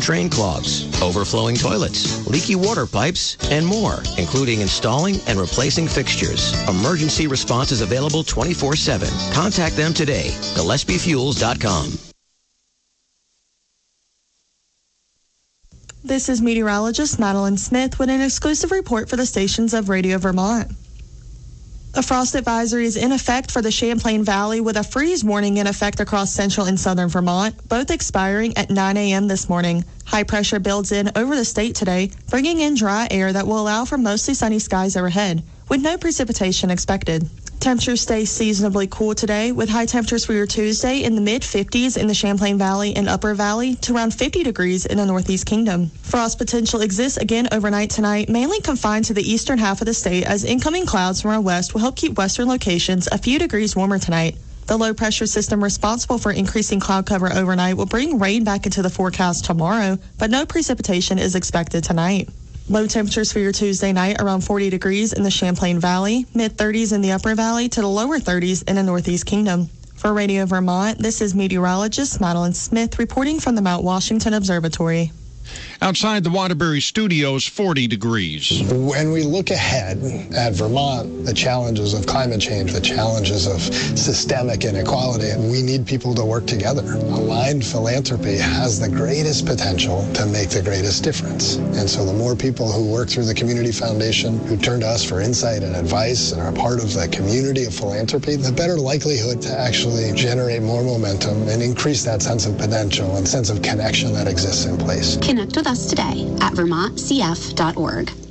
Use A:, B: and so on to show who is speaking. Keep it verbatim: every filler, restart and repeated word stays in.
A: drain clogs, overflowing toilets, leaky water pipes, and more, including installing and replacing fixtures. Emergency response is available twenty-four seven. Contact them today. Gillespie Fuels dot com.
B: This is meteorologist Madeline Smith with an exclusive report for the stations of Radio Vermont. A frost advisory is in effect for the Champlain Valley with a freeze warning in effect across central and southern Vermont, both expiring at nine a.m. this morning. High pressure builds in over the state today, bringing in dry air that will allow for mostly sunny skies overhead, with no precipitation expected. Temperatures stay seasonably cool today, with high temperatures for your Tuesday in the mid fifties in the Champlain Valley and Upper Valley to around fifty degrees in the Northeast Kingdom. Frost potential exists again overnight tonight, mainly confined to the eastern half of the state, as incoming clouds from our west will help keep western locations a few degrees warmer tonight. The low pressure system responsible for increasing cloud cover overnight will bring rain back into the forecast tomorrow, but no precipitation is expected tonight. Low temperatures for your Tuesday night around forty degrees in the Champlain Valley, mid thirties in the Upper Valley to the lower thirties in the Northeast Kingdom. For Radio Vermont, this is meteorologist Madeline Smith reporting from the Mount Washington Observatory.
C: Outside the Waterbury studios, forty degrees.
D: When we look ahead at Vermont, the challenges of climate change, the challenges of systemic inequality, we need people to work together. Aligned philanthropy has the greatest potential to make the greatest difference. And so the more people who work through the Community Foundation, who turn to us for insight and advice and are part of the community of philanthropy, the better likelihood to actually generate more momentum and increase that sense of potential and sense of connection that exists in place.
E: Connect with us today at vermont c f dot org.